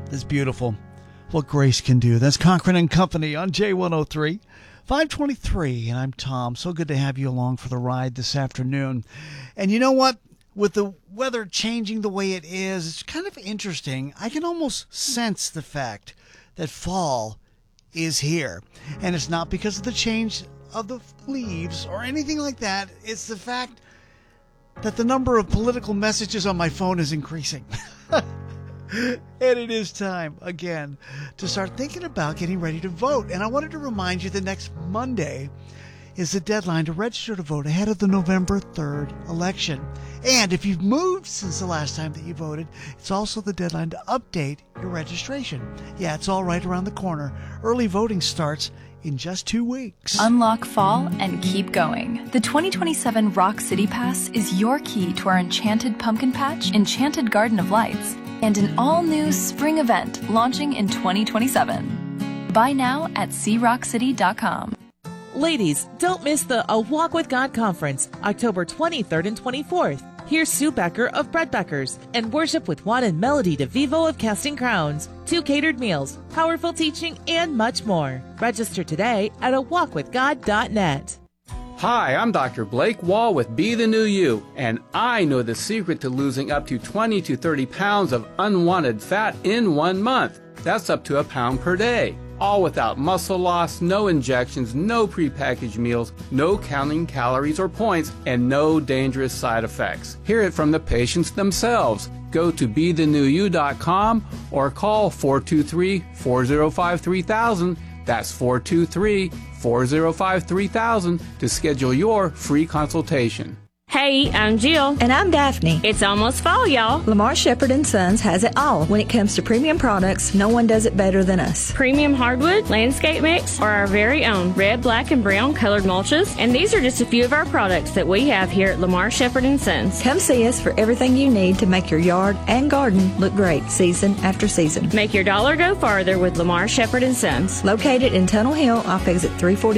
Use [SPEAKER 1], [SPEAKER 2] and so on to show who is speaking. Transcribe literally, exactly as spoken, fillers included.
[SPEAKER 1] It's beautiful what grace can do. That's Cochran and Company on J one oh three, five twenty-three. And I'm Tom. So good to have you along for the ride this afternoon. And you know what? With the weather changing the way it is, it's kind of interesting. I can almost sense the fact that fall is here. And it's not because of the change of the leaves or anything like that. It's the fact that the number of political messages on my phone is increasing. And it is time, again, to start thinking about getting ready to vote. And I wanted to remind you that next Monday is the deadline to register to vote ahead of the November third election. And if you've moved since the last time that you voted, it's also the deadline to update your registration. Yeah, it's all right around the corner. Early voting starts in just two weeks.
[SPEAKER 2] Unlock fall and keep going. The twenty twenty-seven Rock City Pass is your key to our Enchanted Pumpkin Patch, Enchanted Garden of Lights, and an all-new spring event launching in twenty twenty-seven. Buy now at see rock city dot com.
[SPEAKER 3] Ladies, don't miss the A Walk with God Conference, October twenty-third and twenty-fourth. Hear Sue Becker of Breadbeckers and worship with Juan and Melody DeVivo of Casting Crowns, two catered meals, powerful teaching, and much more. Register today at a walk with god dot net.
[SPEAKER 4] Hi, I'm Doctor Blake Wall with Be the New You, and I know the secret to losing up to twenty to thirty pounds of unwanted fat in one month. That's up to a pound per day. All without muscle loss, no injections, no prepackaged meals, no counting calories or points, and no dangerous side effects. Hear it from the patients themselves. Go to be the new you dot com or call four two three, four oh five, three thousand. That's four two three, four oh five, three thousand to schedule your free consultation.
[SPEAKER 5] Hey, I'm Jill.
[SPEAKER 6] And I'm Daphne.
[SPEAKER 5] It's almost fall, y'all.
[SPEAKER 6] Lamar Shepherd and Sons has it all. When it comes to premium products, no one does it better than us.
[SPEAKER 5] Premium hardwood, landscape mix, or our very own red, black, and brown colored mulches. And these are just a few of our products that we have here at Lamar Shepherd and Sons.
[SPEAKER 6] Come see us for everything you need to make your yard and garden look great season after season.
[SPEAKER 5] Make your dollar go farther with Lamar Shepherd and Sons.
[SPEAKER 6] Located in Tunnel Hill off exit three forty.